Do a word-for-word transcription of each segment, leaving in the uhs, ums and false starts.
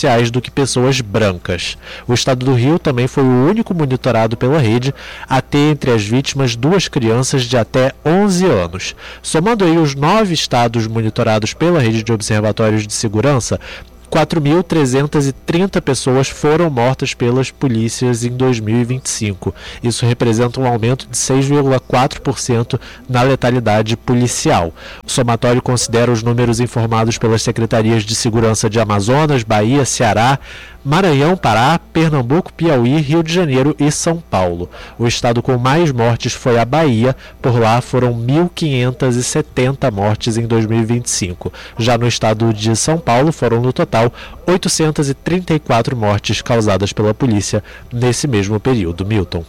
raciais do que pessoas brancas. O estado do Rio também foi o único monitorado pela rede a ter entre as vítimas duas crianças de até onze anos. Somando aí os nove estados monitorados pela rede de observatórios de segurança, quatro mil trezentas e trinta pessoas foram mortas pelas polícias em dois mil e vinte e cinco. Isso representa um aumento de seis vírgula quatro por cento na letalidade policial. O somatório considera os números informados pelas secretarias de segurança de Amazonas, Bahia, Ceará, Maranhão, Pará, Pernambuco, Piauí, Rio de Janeiro e São Paulo. O estado com mais mortes foi a Bahia, por lá foram mil quinhentas e setenta mortes em dois mil e vinte e cinco. Já no estado de São Paulo foram no total oitocentas e trinta e quatro mortes causadas pela polícia nesse mesmo período. Milton.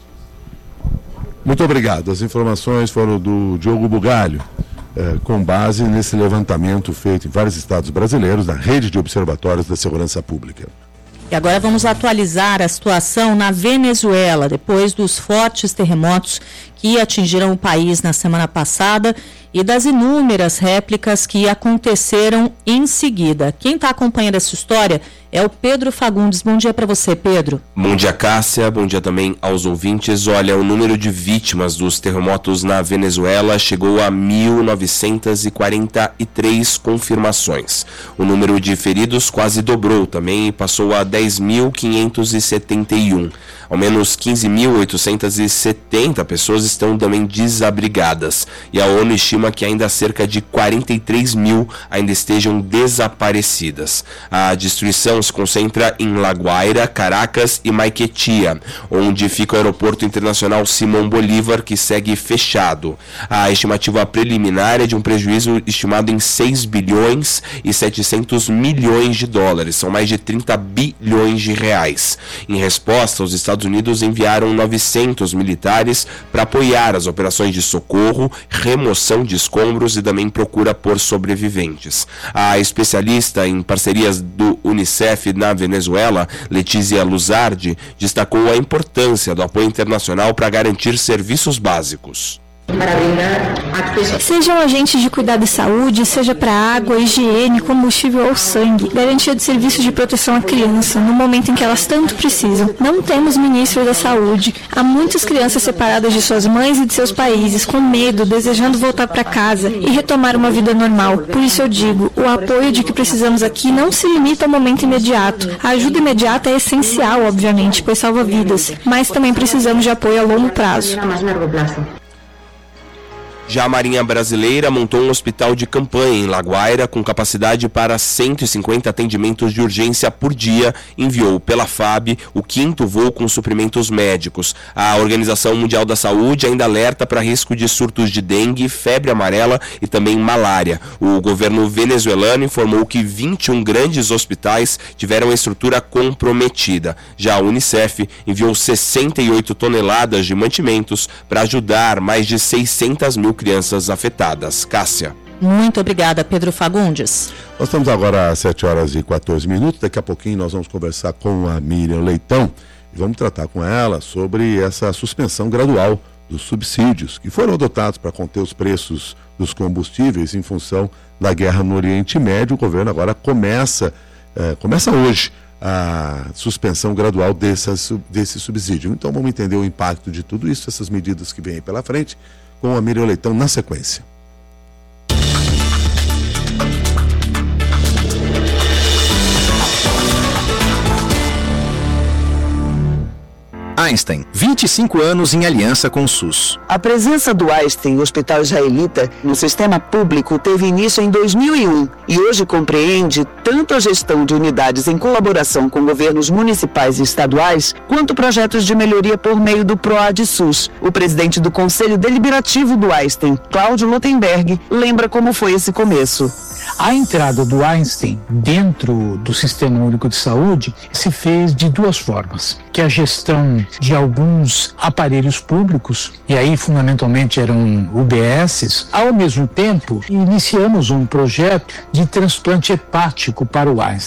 Muito obrigado. As informações foram do Diogo Bugalho, eh, com base nesse levantamento feito em vários estados brasileiros na rede de observatórios da segurança pública. E agora vamos atualizar a situação na Venezuela, depois dos fortes terremotos que atingiram o país na semana passada e das inúmeras réplicas que aconteceram em seguida. Quem está acompanhando essa história é o Pedro Fagundes. Bom dia para você, Pedro. Bom dia, Cássia. Bom dia também aos ouvintes. Olha, o número de vítimas dos terremotos na Venezuela chegou a mil novecentas e quarenta e três confirmações. O número de feridos quase dobrou também e passou a dez mil quinhentos e setenta e um. Ao menos quinze mil oitocentas e setenta pessoas estão também desabrigadas. E a ONU estima que ainda cerca de quarenta e três mil ainda estejam desaparecidas. A destruição se concentra em La Guaira, Caracas e Maiquetía, onde fica o aeroporto internacional Simón Bolívar, que segue fechado. A estimativa preliminar é de um prejuízo estimado em seis bilhões e setecentos milhões de dólares, são mais de trinta bilhões de reais. Em resposta, os Estados Unidos enviaram novecentos militares para apoiar as operações de socorro, remoção de escombros e também procura por sobreviventes. A especialista em parcerias do Unicef na Venezuela, Letícia Luzardi, destacou a importância do apoio internacional para garantir serviços básicos. Sejam agentes de cuidado e saúde, seja para água, higiene, combustível ou sangue, garantia de serviços de proteção à criança, no momento em que elas tanto precisam. Não temos ministro da saúde. Há muitas crianças separadas de suas mães e de seus países, com medo, desejando voltar para casa e retomar uma vida normal. Por isso eu digo, o apoio de que precisamos aqui não se limita ao momento imediato. A ajuda imediata é essencial, obviamente, pois salva vidas, mas também precisamos de apoio a longo prazo. Já a Marinha Brasileira montou um hospital de campanha em La Guaira com capacidade para cento e cinquenta atendimentos de urgência por dia. Enviou pela F A B o quinto voo com suprimentos médicos. A Organização Mundial da Saúde ainda alerta para risco de surtos de dengue, febre amarela e também malária. O governo venezuelano informou que vinte e um grandes hospitais tiveram a estrutura comprometida. Já a Unicef enviou sessenta e oito toneladas de mantimentos para ajudar mais de seiscentas mil crianças afetadas. Cássia. Muito obrigada, Pedro Fagundes. Nós estamos agora às sete horas e quatorze minutos. Daqui a pouquinho nós vamos conversar com a Miriam Leitão e vamos tratar com ela sobre essa suspensão gradual dos subsídios que foram adotados para conter os preços dos combustíveis em função da guerra no Oriente Médio. O governo agora começa, eh, começa hoje a suspensão gradual dessas, desse subsídio. Então vamos entender o impacto de tudo isso, essas medidas que vêm aí pela frente, com a Miriam Leitão na sequência. Einstein, vinte e cinco anos em aliança com o SUS. A presença do Einstein, Hospital Israelita, no sistema público teve início em dois mil e um e hoje compreende tanto a gestão de unidades em colaboração com governos municipais e estaduais, quanto projetos de melhoria por meio do PROAD-SUS. O presidente do Conselho Deliberativo do Einstein, Cláudio Lutemberg, lembra como foi esse começo. A entrada do Einstein dentro do Sistema Único de Saúde se fez de duas formas, que a gestão de alguns aparelhos públicos, e aí fundamentalmente eram U B Ss, ao mesmo tempo iniciamos um projeto de transplante hepático para o Einstein.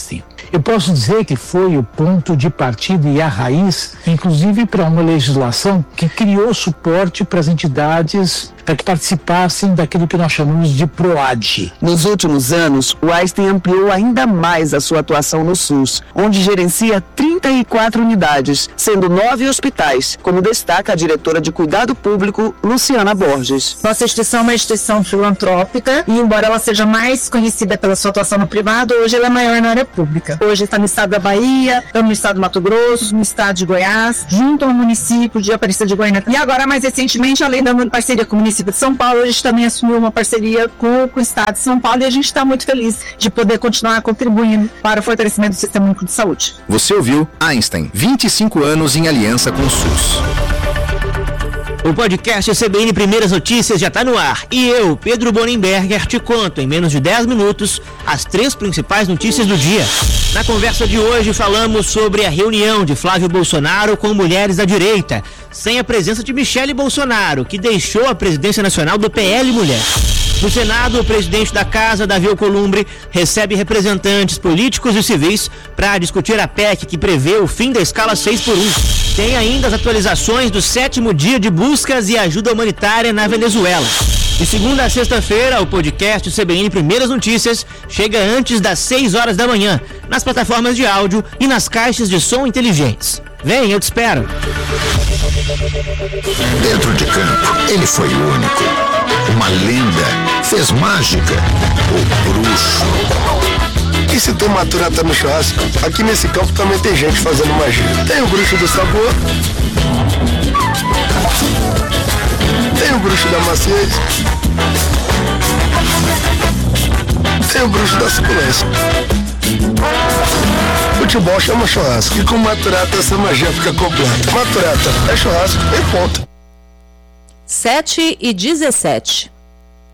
Eu posso dizer que foi o ponto de partida e a raiz, inclusive para uma legislação que criou suporte para as entidades para que participassem daquilo que nós chamamos de PROAD. Nos últimos anos, o Einstein ampliou ainda mais a sua atuação no SUS, onde gerencia trinta e quatro unidades, sendo nove hospitais, como destaca a diretora de Cuidado Público, Luciana Borges. Nossa instituição é uma instituição filantrópica e, embora ela seja mais conhecida pela sua atuação no privado, hoje ela é maior na área pública. Hoje está no estado da Bahia, no estado do Mato Grosso, no estado de Goiás, junto ao município de Aparecida de Goiânia. E agora, mais recentemente, além da parceria com o município de São Paulo, a gente também assumiu uma parceria com, com o estado de São Paulo e a gente está muito feliz de poder continuar contribuindo para o fortalecimento do Sistema Único de Saúde. Você ouviu Einstein, vinte e cinco anos em aliança com o SUS. O podcast C B N Primeiras Notícias já está no ar e eu, Pedro Bonenberger, te conto em menos de dez minutos as três principais notícias do dia. Na conversa de hoje falamos sobre a reunião de Flávio Bolsonaro com mulheres da direita, sem a presença de Michele Bolsonaro, que deixou a presidência nacional do P L Mulher. No Senado, o presidente da Casa, Davi Alcolumbre, recebe representantes políticos e civis para discutir a P E C que prevê o fim da escala seis por um. Tem ainda as atualizações do sétimo dia de buscas e ajuda humanitária na Venezuela. De segunda a sexta-feira, o podcast C B N Primeiras Notícias chega antes das seis horas da manhã, nas plataformas de áudio e nas caixas de som inteligentes. Vem, eu te espero. Dentro de campo, ele foi único. Uma lenda, fez mágica, o bruxo. E se tem maturata no churrasco, aqui nesse campo também tem gente fazendo magia. Tem o bruxo do sabor, tem o bruxo da maciez, tem o bruxo da suculência. Futebol chama churrasco e com maturata essa magia fica completa. Maturata é churrasco e ponto. sete e dezessete.